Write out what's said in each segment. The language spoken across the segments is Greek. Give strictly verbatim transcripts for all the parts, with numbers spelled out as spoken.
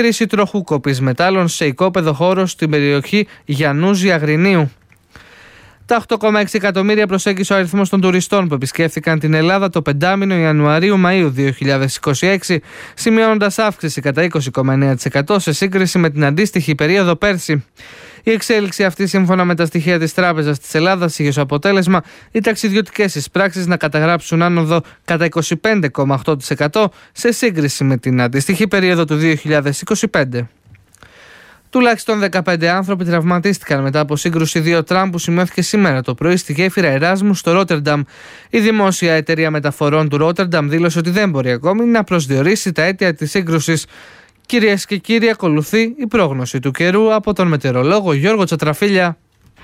χρήση τροχού κοπής μετάλλων σε οικόπεδο χώρο στην περιοχή Γιαννούζη Αγρινίου. Τα οκτώ κόμμα έξι εκατομμύρια προσέγγισε ο αριθμός των τουριστών που επισκέφθηκαν την Ελλάδα το πεντάμηνο Ιανουαρίου-Μαΐου δύο χιλιάδες είκοσι έξι, σημειώνοντας αύξηση κατά είκοσι κόμμα εννέα τοις εκατό σε σύγκριση με την αντίστοιχη περίοδο πέρσι. Η εξέλιξη αυτή, σύμφωνα με τα στοιχεία της Τράπεζας της Ελλάδας, είχε ως αποτέλεσμα οι ταξιδιωτικές εισπράξεις να καταγράψουν άνοδο κατά είκοσι πέντε κόμμα οκτώ τοις εκατό σε σύγκριση με την αντίστοιχη περίοδο του δύο χιλιάδες είκοσι πέντε. Τουλάχιστον δεκαπέντε άνθρωποι τραυματίστηκαν μετά από σύγκρουση δύο τραμ που σημειώθηκε σήμερα το πρωί στη γέφυρα Εράσμου στο Ρότερνταμ. Η δημόσια εταιρεία μεταφορών του Ρότερνταμ δήλωσε ότι δεν μπορεί ακόμη να προσδιορίσει τα αίτια της σύγκρουσης. Κυρίες και κύριοι, ακολουθεί η πρόγνωση του καιρού από τον μετεωρολόγο Γιώργο Τσατραφίλια.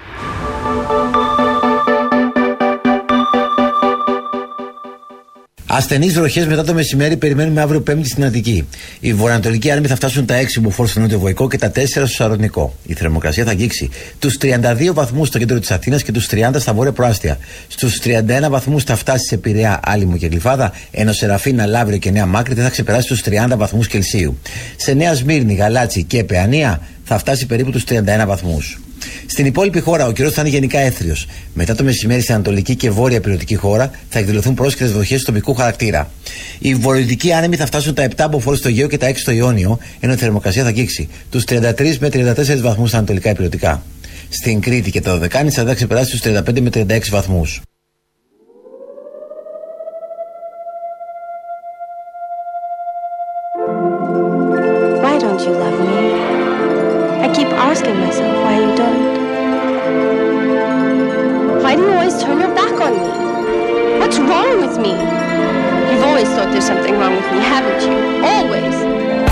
Ασθενείς βροχές μετά το μεσημέρι περιμένουμε αύριο Πέμπτη στην Αττική. Οι βορειοανατολικοί άνεμοι θα φτάσουν τα έξι μποφόρ στο Νότιο Βοϊκό και τα τέσσερα στο Σαρονικό. Η θερμοκρασία θα αγγίξει τους τριάντα δύο βαθμούς στο κέντρο της Αθήνας και τους τριάντα στα βόρεια προάστια. Στους τριάντα ένα βαθμούς θα φτάσει σε Πειραιά, Άλυμο και Γλυφάδα, ενώ Σεραφίνα, Λαύριο και Νέα Μάκρη δεν θα ξεπεράσει τους τριάντα βαθμούς Κελσίου. Σε Νέα Σμύρνη, Γαλάτσι και Παιανία θα φτάσει περίπου τους τριάντα ένα βαθμούς. Στην υπόλοιπη χώρα ο καιρός θα είναι γενικά έθριος. Μετά το μεσημέρι στην ανατολική και βόρεια περιοτική χώρα θα εκδηλωθούν πρόσκαιρες βροχές τοπικού χαρακτήρα. Οι βορειοδυτικοί άνεμοι θα φτάσουν τα επτά μποφόρ στο Αιγαίο και τα έξι στο Ιόνιο, ενώ η θερμοκρασία θα αγγίξει τους τριάντα τρεις με τριάντα τέσσερα βαθμούς στα ανατολικά περιοτικά. Στην Κρήτη και τα Δωδεκάνησα θα ξεπεράσει τους τριάντα πέντε με τριάντα έξι βαθμούς. Why don't you love me? I keep asking myself why you don't. Why do you always turn your back on me? What's wrong with me? You've always thought there's something wrong with me, haven't you? Always.